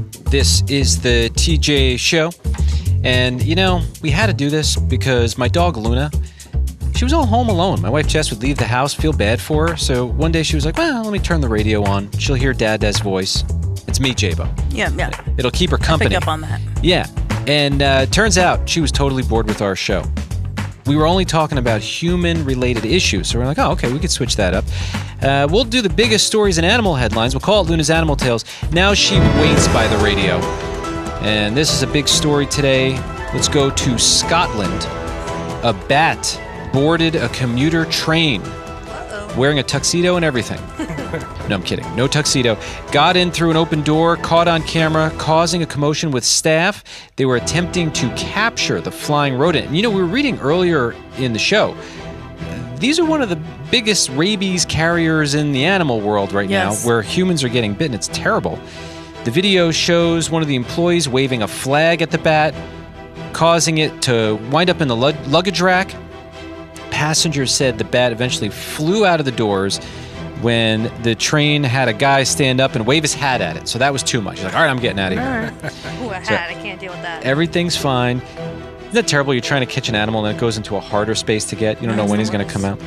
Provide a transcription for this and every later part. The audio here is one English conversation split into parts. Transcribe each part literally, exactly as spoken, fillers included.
This is the T J Show. And, you know, we had to do this because my dog, Luna, she was all home alone. My wife, Jess, would leave the house, feel bad for her. So one day she was like, well, let me turn the radio on. She'll hear Dada's voice. It's me, J-Bo. Yeah, yeah. It'll keep her company. I picked up on that. Yeah. And uh, turns out she was totally bored with our show. We were only talking about human-related issues. So we're like, oh, okay, we could switch that up. Uh, we'll do the biggest stories and animal headlines. We'll call it Luna's Animal Tales. Now she waits by the radio. And this is a big story today. Let's go to Scotland. A bat boarded a commuter train. Uh-oh. Wearing a tuxedo and everything. No, I'm kidding. No tuxedo. Got in through an open door, caught on camera, causing a commotion with staff. They were attempting to capture the flying rodent. And you know, we were reading earlier in the show, these are one of the biggest rabies carriers in the animal world right yes. now, where humans are getting bitten. It's terrible. The video shows one of the employees waving a flag at the bat, causing it to wind up in the lug- luggage rack. Passengers said the bat eventually flew out of the doors when the train had a guy stand up and wave his hat at it. So that was too much. He's like, all right, I'm getting out of here. Ooh, a hat. So, I can't deal with that. Everything's fine. Isn't that terrible? You're trying to catch an animal and it goes into a harder space to get. You don't know when he's going to come out.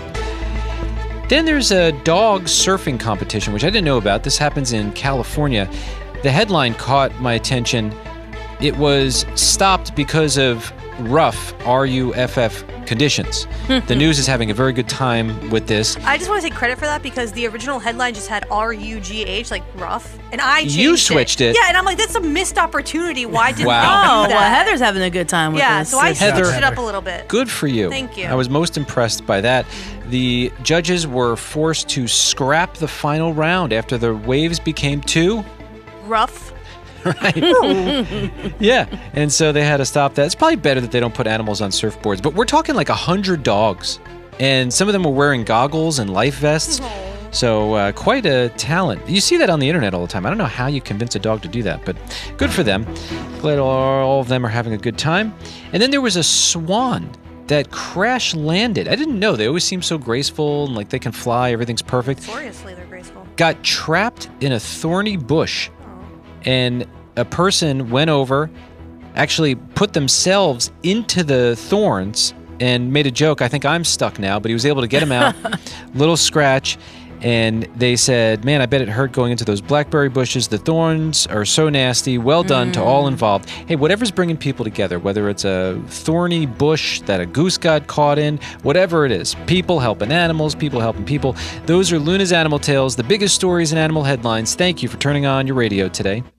Then there's a dog surfing competition, which I didn't know about. This happens in California. The headline caught my attention. It was stopped because of rough, R U F F, conditions. The news is having a very good time with this. I just want to take credit for that because the original headline just had R U G H, like rough, and I changed You switched it. it. Yeah, and I'm like, that's a missed opportunity. Why didn't Wow. I Oh, do that? well, Heather's having a good time with yeah, this. so I Heather- switched it up a little bit. Good for you. Thank you. I was most impressed by that. The judges were forced to scrap the final round after the waves became too Rough. right. Yeah, and so they had to stop that. It's probably better that they don't put animals on surfboards, but we're talking like a hundred dogs, and some of them were wearing goggles and life vests. So uh, quite a talent. You see that on the internet all the time. I don't know how you convince a dog to do that, but good for them. Glad all, all of them are having a good time. And then there was a swan that crash landed. I didn't know. They always seem so graceful and like they can fly. Everything's perfect. Notoriously, they're graceful. Got trapped in a thorny bush. And a person went over, actually put themselves into the thorns and made a joke. I think I'm stuck now, but he was able to get him out. Little scratch. And they said, man, I bet it hurt going into those blackberry bushes. The thorns are so nasty. Well done mm. to all involved. Hey, whatever's bringing people together, whether it's a thorny bush that a goose got caught in, whatever it is, people helping animals, people helping people. Those are Luna's Animal Tales, the biggest stories and animal headlines. Thank you for turning on your radio today.